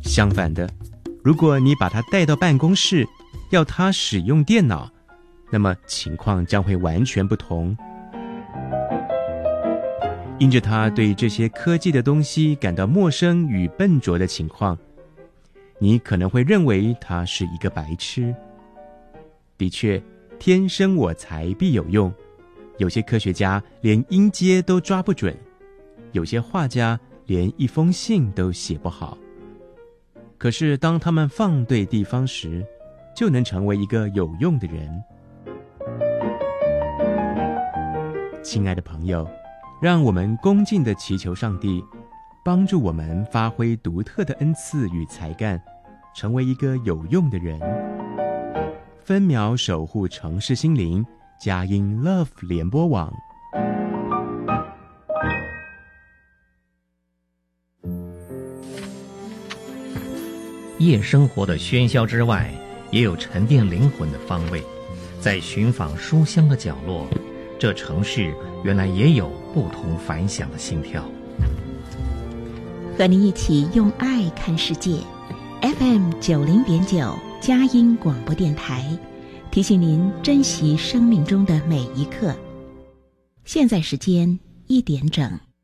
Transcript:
相反的，如果你把他带到办公室，要他使用电脑，那么情况将会完全不同。因着他对这些科技的东西感到陌生与笨拙的情况，你可能会认为他是一个白痴。的确，天生我材必有用，有些科学家连音阶都抓不准，有些画家连一封信都写不好。可是当他们放对地方时，就能成为一个有用的人。亲爱的朋友，让我们恭敬地祈求上帝帮助我们发挥独特的恩赐与才干，成为一个有用的人。分秒守护城市心灵，佳音 Love 联播网。 夜生活的喧嚣之外，也有沉淀灵魂的方位。在寻访书香的角落，这城市原来也有不同凡响的心跳。 和您一起用爱看世界。 FM90.9 佳音广播电台，提醒您珍惜生命中的每一刻。现在时间1点整。